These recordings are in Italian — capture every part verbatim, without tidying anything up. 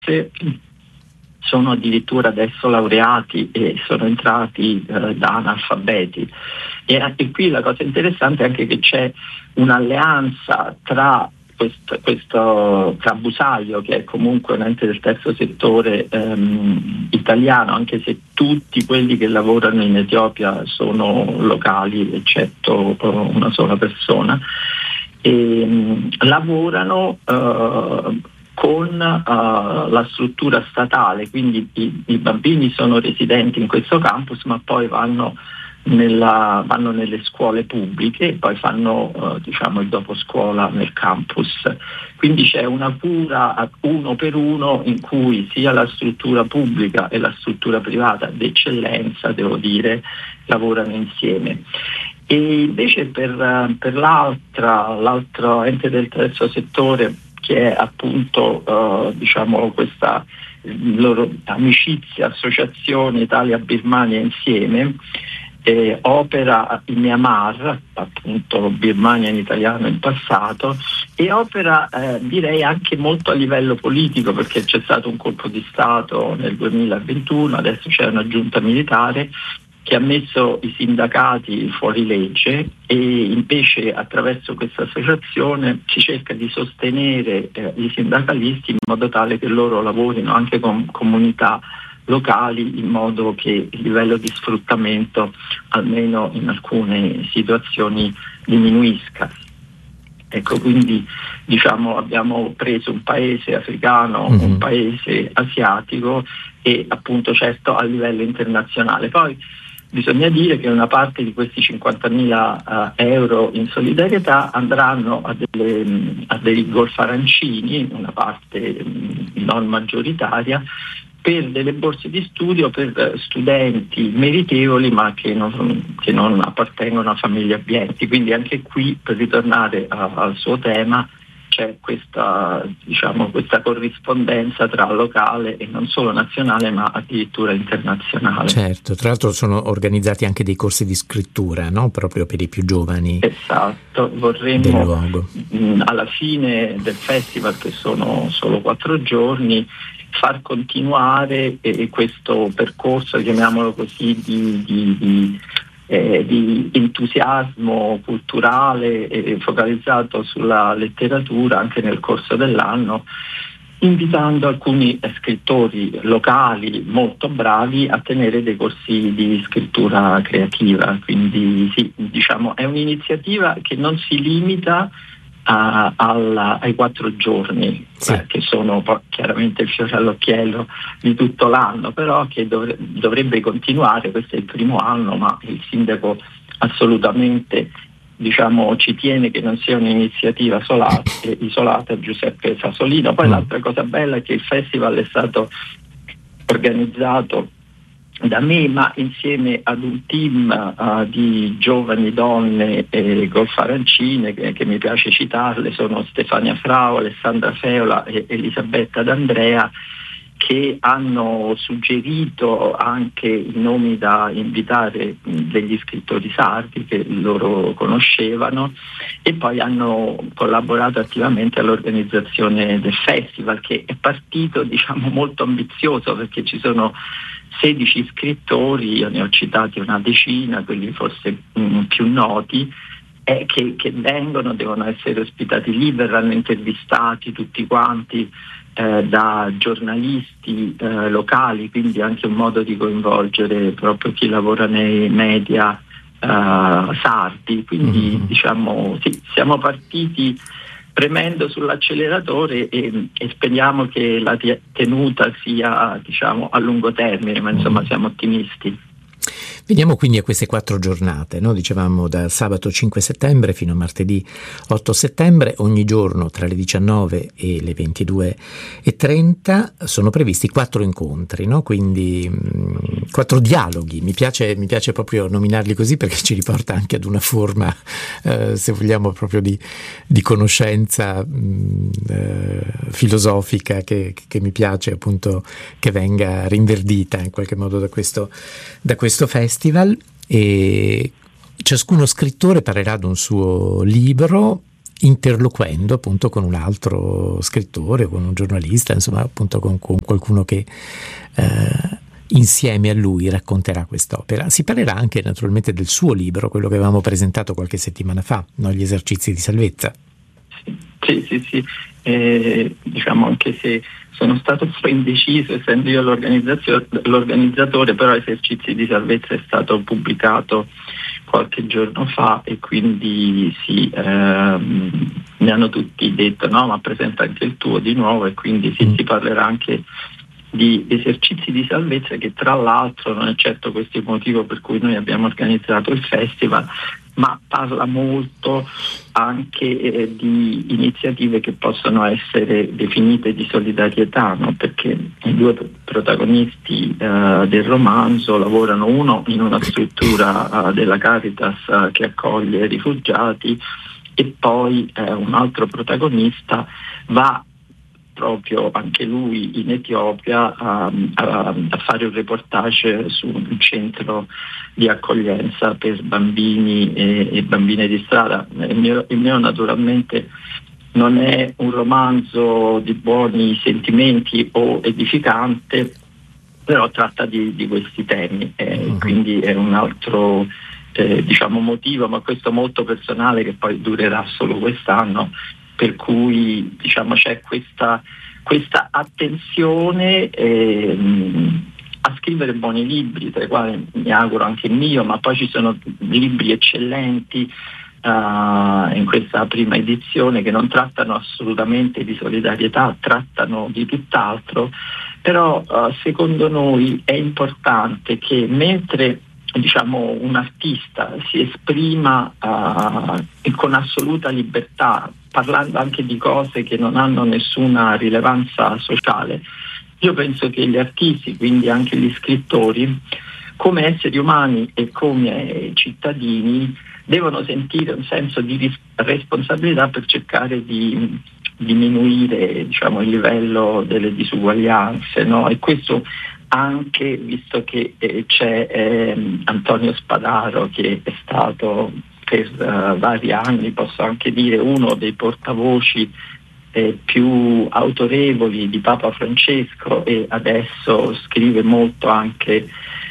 sono addirittura adesso laureati e sono entrati eh, da analfabeti. E anche qui la cosa interessante è anche che c'è un'alleanza tra questo, questo tra Busaio, che è comunque un ente del terzo settore ehm, italiano, anche se tutti quelli che lavorano in Etiopia sono locali, eccetto una sola persona, e mh, lavorano uh, con uh, la struttura statale, quindi i, i bambini sono residenti in questo campus, ma poi vanno, nella, vanno nelle scuole pubbliche e poi fanno uh, diciamo il doposcuola nel campus. Quindi c'è una cura uno per uno in cui sia la struttura pubblica e la struttura privata d'eccellenza, devo dire, lavorano insieme. E invece per, per l'altra, l'altro ente del terzo settore, che è appunto uh, diciamo questa loro amicizia, associazione Italia-Birmania insieme, eh, opera in Myanmar, appunto Birmania in italiano in passato, e opera eh, direi anche molto a livello politico, perché c'è stato un colpo di Stato nel duemilaventuno, adesso c'è una giunta militare che ha messo i sindacati fuori legge, e invece attraverso questa associazione si cerca di sostenere eh, i sindacalisti in modo tale che loro lavorino anche con comunità locali, in modo che il livello di sfruttamento almeno in alcune situazioni diminuisca. Ecco, quindi diciamo abbiamo preso un paese africano, mm-hmm. un paese asiatico, e appunto certo a livello internazionale. Poi bisogna dire che una parte di questi cinquantamila uh, euro in solidarietà andranno a, delle, a dei golf arancini, una parte mh, non maggioritaria, per delle borse di studio per studenti meritevoli ma che non, che non appartengono a famiglie abbienti. Quindi anche qui, per ritornare a, al suo tema, c'è questa, diciamo, questa corrispondenza tra locale e non solo nazionale ma addirittura internazionale. Certo, tra l'altro sono organizzati anche dei corsi di scrittura, no? Proprio per i più giovani. Esatto, vorremmo mh, alla fine del festival, che sono solo quattro giorni, far continuare eh, questo percorso, chiamiamolo così, di, di, di Eh, di entusiasmo culturale e focalizzato sulla letteratura anche nel corso dell'anno, invitando alcuni scrittori locali molto bravi a tenere dei corsi di scrittura creativa. Quindi sì, diciamo è un'iniziativa che non si limita a, alla, ai quattro giorni, sì. eh, che sono poi chiaramente il fiore all'occhiello di tutto l'anno, però che dovre, dovrebbe continuare. Questo è il primo anno, ma il sindaco assolutamente diciamo ci tiene che non sia un'iniziativa isolata, isolata Giuseppe Sasolino. Poi mm. l'altra cosa bella è che il festival è stato organizzato da me, ma insieme ad un team uh, di giovani donne e golf arancine, che, che mi piace citarle, sono Stefania Frau, Alessandra Feola e Elisabetta D'Andrea, che hanno suggerito anche i nomi da invitare degli scrittori sardi che loro conoscevano, e poi hanno collaborato attivamente all'organizzazione del festival, che è partito diciamo molto ambizioso, perché ci sono sedici scrittori, io ne ho citati una decina, quelli forse mh, più noti, eh, che, che vengono, devono essere ospitati lì, verranno intervistati tutti quanti eh, da giornalisti eh, locali, quindi anche un modo di coinvolgere proprio chi lavora nei media eh, sardi. Quindi mm-hmm. diciamo sì, siamo partiti premendo sull'acceleratore e, e speriamo che la tenuta sia diciamo a lungo termine, ma insomma siamo ottimisti. Veniamo quindi a queste quattro giornate, no? Dicevamo da sabato cinque settembre fino a martedì otto settembre, ogni giorno tra le diciannove e le ventidue e trenta sono previsti quattro incontri, no? Quindi mh, quattro dialoghi, mi piace, mi piace proprio nominarli così, perché ci riporta anche ad una forma, eh, se vogliamo, proprio di, di conoscenza mh, eh, filosofica che, che mi piace appunto che venga rinverdita in qualche modo da questo, da questo festival. E ciascuno scrittore parlerà di un suo libro, interloquendo appunto con un altro scrittore, con un giornalista, insomma appunto con, con qualcuno che eh, insieme a lui racconterà quest'opera. Si parlerà anche naturalmente del suo libro, quello che avevamo presentato qualche settimana fa, no? Gli esercizi di salvezza. Sì, sì, sì. Eh, diciamo, anche se sono stato un po' indeciso, essendo io l'organizzatore, però Esercizi di Salvezza è stato pubblicato qualche giorno fa e quindi sì, ehm, mi hanno tutti detto no, ma presenta anche il tuo di nuovo, e quindi sì, mm. si parlerà anche di Esercizi di Salvezza, che tra l'altro non è certo questo il motivo per cui noi abbiamo organizzato il festival, ma parla molto anche eh, di iniziative che possono essere definite di solidarietà, no? Perché i due protagonisti eh, del romanzo lavorano, uno in una struttura eh, della Caritas eh, che accoglie rifugiati, e poi eh, un altro protagonista va proprio anche lui in Etiopia a, a, a fare un reportage su un centro di accoglienza per bambini e, e bambine di strada. Il mio, il mio naturalmente non è un romanzo di buoni sentimenti o edificante, però tratta di, di questi temi, e uh-huh. quindi è un altro eh, diciamo motivo, ma questo molto personale, che poi durerà solo quest'anno, per cui diciamo c'è questa, questa attenzione ehm, a scrivere buoni libri, tra i quali mi auguro anche il mio, ma poi ci sono libri eccellenti uh, in questa prima edizione che non trattano assolutamente di solidarietà, trattano di tutt'altro, però uh, secondo noi è importante che mentre diciamo un artista si esprima uh, con assoluta libertà, parlando anche di cose che non hanno nessuna rilevanza sociale, io penso che gli artisti, quindi anche gli scrittori, come esseri umani e come cittadini, devono sentire un senso di ris- responsabilità per cercare di diminuire, diciamo, il livello delle disuguaglianze, no? E questo anche visto che eh, c'è eh, Antonio Spadaro, che è stato per uh, vari anni, posso anche dire, uno dei portavoci eh, più autorevoli di Papa Francesco, e adesso scrive molto anche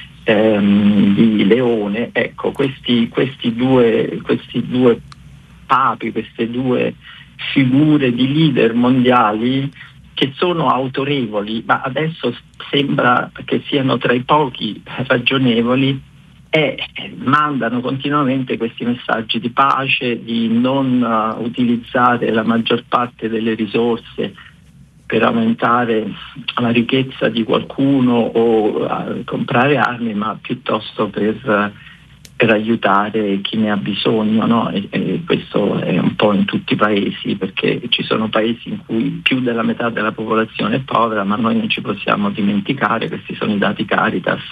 ehm, di Leone. Ecco, questi, questi, due, questi due papi, queste due figure di leader mondiali che sono autorevoli, ma adesso sembra che siano tra i pochi ragionevoli, e mandano continuamente questi messaggi di pace, di non uh, utilizzare la maggior parte delle risorse per aumentare la ricchezza di qualcuno o uh, comprare armi, ma piuttosto per, uh, per aiutare chi ne ha bisogno, no? E, e questo è un po' in tutti i paesi, perché ci sono paesi in cui più della metà della popolazione è povera, ma noi non ci possiamo dimenticare, questi sono i dati Caritas,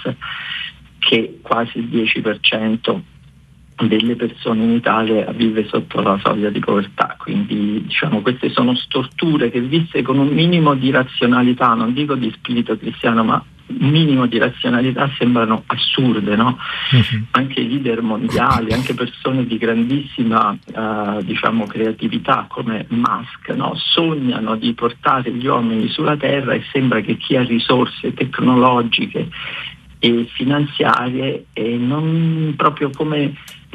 che quasi il dieci per cento delle persone in Italia vive sotto la soglia di povertà. Quindi diciamo queste sono storture che, viste con un minimo di razionalità, non dico di spirito cristiano, ma un minimo di razionalità, sembrano assurde, no? Uh-huh. Anche i leader mondiali, anche persone di grandissima uh, diciamo creatività come Musk, no? Sognano di portare gli uomini sulla Terra, e sembra che chi ha risorse tecnologiche e finanziarie, e non proprio come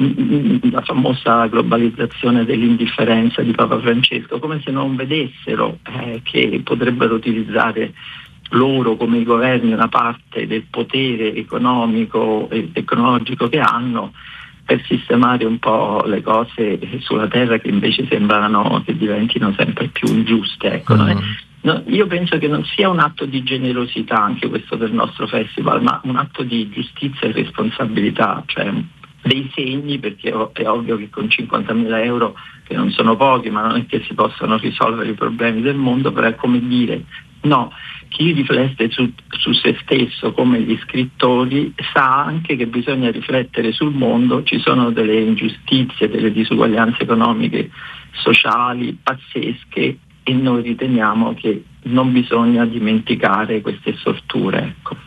la famosa globalizzazione dell'indifferenza di Papa Francesco, come se non vedessero eh, che potrebbero utilizzare loro, come i governi, una parte del potere economico e tecnologico che hanno per sistemare un po' le cose sulla Terra, che invece sembrano che diventino sempre più ingiuste. Ecco, mm. No, io penso che non sia un atto di generosità anche questo del nostro festival, ma un atto di giustizia e responsabilità, cioè dei segni, perché è ovvio che con cinquantamila euro, che non sono pochi, ma non è che si possano risolvere i problemi del mondo, però è come dire no, chi riflette su, su se stesso come gli scrittori sa anche che bisogna riflettere sul mondo, ci sono delle ingiustizie, delle disuguaglianze economiche, sociali, pazzesche, e noi riteniamo che non bisogna dimenticare queste storture. Ecco.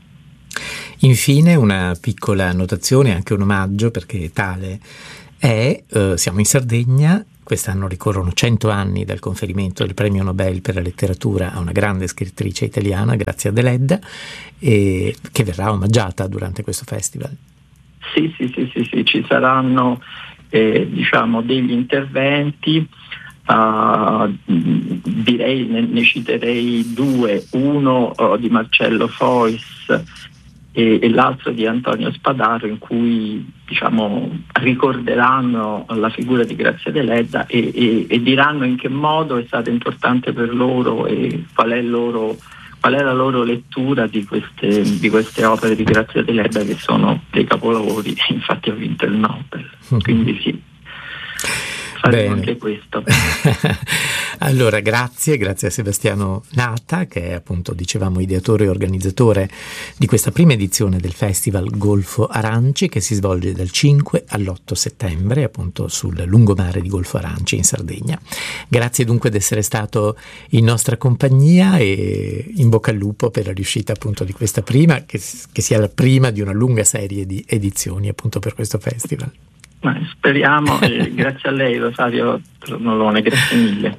Infine una piccola annotazione, anche un omaggio, perché tale è, eh, siamo in Sardegna, Quest'anno ricorrono cento anni dal conferimento del premio Nobel per la letteratura a una grande scrittrice italiana, Grazia Deledda, e che verrà omaggiata durante questo festival. Sì, sì, sì, sì, sì. Ci saranno eh, diciamo degli interventi. Uh, direi ne, ne citerei due, uno uh, di Marcello Fois e, e l'altro di Antonio Spadaro, in cui diciamo ricorderanno la figura di Grazia Deledda e, e, e diranno in che modo è stata importante per loro e qual è, loro, qual è la loro lettura di queste, di queste opere di Grazia Deledda, che sono dei capolavori. Infatti ha vinto il Nobel, quindi sì. Bene. Anche questo. Allora, grazie, grazie a Sebastiano Nata, che è appunto, dicevamo, ideatore e organizzatore di questa prima edizione del Festival Golfo Aranci, che si svolge dal cinque all'otto settembre, appunto sul lungomare di Golfo Aranci in Sardegna. Grazie dunque di essere stato in nostra compagnia e in bocca al lupo per la riuscita appunto di questa prima, che, che sia la prima di una lunga serie di edizioni appunto per questo festival. Speriamo, e grazie a lei Rosario Tornolone, grazie mille.